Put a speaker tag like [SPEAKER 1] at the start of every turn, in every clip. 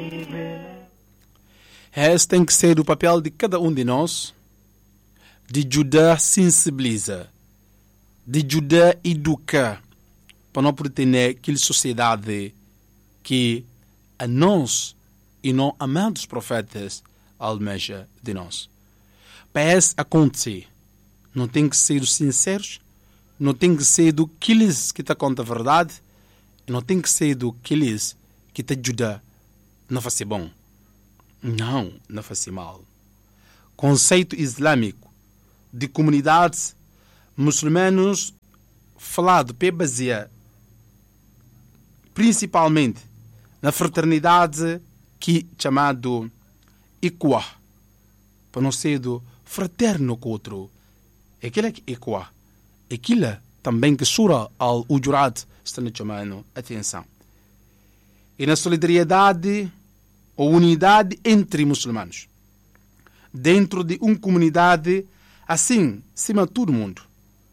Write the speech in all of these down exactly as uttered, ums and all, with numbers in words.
[SPEAKER 1] Esse tem que ser o papel de cada um de nós, de ajudar a sensibilizar, de ajudar a educar, para não poder ter aquela sociedade que a nós e não amados profetas almeja de nós. Para isso acontecer, não tem que ser os sinceros, não tem que ser do aqueles que te conta a verdade, não tem que ser do aqueles que te ajuda a não fazer bom. Não, não fazer mal. Conceito islâmico de comunidades muçulmanas falado para basear principalmente na fraternidade que é chamado Ikhwa, para não ser do fraterno com o outro. Aquilo que é Ikhwa, aquilo também que Sura al-Hujurat está nos chamando atenção. E na solidariedade ou unidade entre muçulmanos, dentro de uma comunidade assim, acima de todo mundo.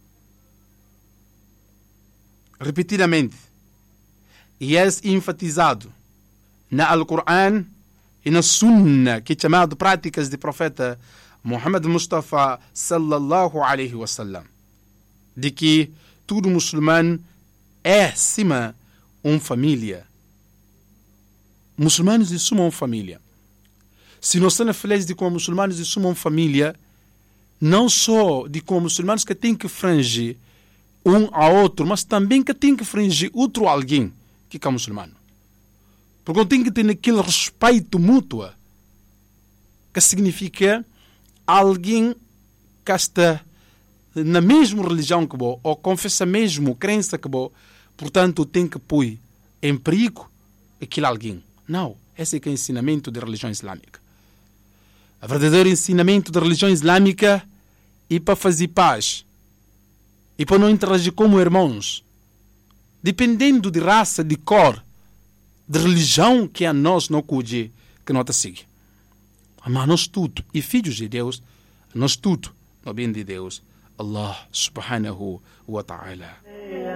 [SPEAKER 1] Repetidamente, e é enfatizado na Al-Quran e na Sunna, que é chamado práticas de profeta Muhammad Mustafa sallallahu alaihi wasallam, de que todo muçulmano é acima uma família. Muçulmanos de suma uma família. Se nós estamos felizes de como muçulmanos de suma uma família, não só de como muçulmanos que têm que frangir um ao outro, mas também que têm que frangir outro alguém que é muçulmano. Porque tem que ter aquele respeito mútuo, que significa alguém que está na mesma religião que você, ou confessa a mesma crença que você, portanto tem que pôr em perigo aquele alguém. Não, esse é, que é o ensinamento da religião islâmica. O verdadeiro ensinamento da religião islâmica é para fazer paz e para não interagir como irmãos, dependendo de raça, de cor, de religião que a nós não cuide, que não te siga. Mas nós tudo, e filhos de Deus, nós tudo, no bem de Deus, Allah subhanahu wa ta'ala.